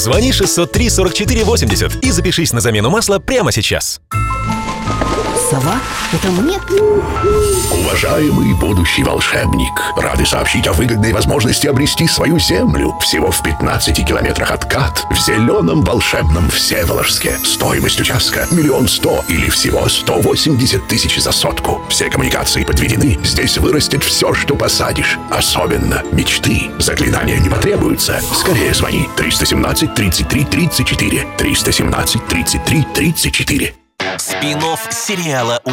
Звони 603 44 80 и запишись на замену масла прямо сейчас. Сова? Это мне? Уважаемый будущий волшебник, рады сообщить о выгодной возможности обрести свою землю всего в 15 километрах от КАТ в зеленом волшебном Всеволожске. Стоимость участка 1 100 000 или всего 180 тысяч за сотку. Все коммуникации подведены. Здесь вырастет все, что посадишь. Особенно мечты. Заклинания не потребуются. Скорее звони 317 33 34 317 33 34. Спин-офф сериала